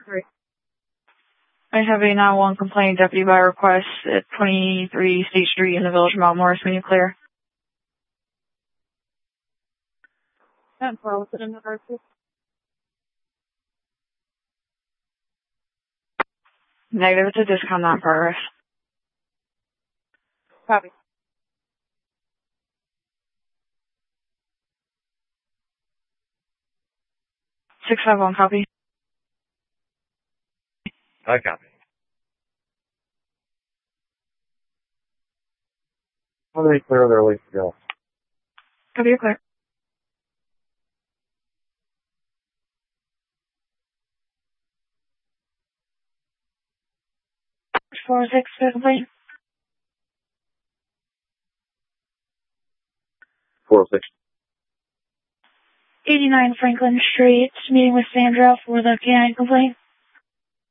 I have a 911 complaint, deputy by request at 23 State Street in the Village of Mount Morris. When you clear. Negative, it's a discount, not progress. Copy. 651, copy. I copy. How do they clear their lease to go? Copy, you're clear. 406, complaint. 406. 89 Franklin Street, meeting with Sandra for the canine complaint.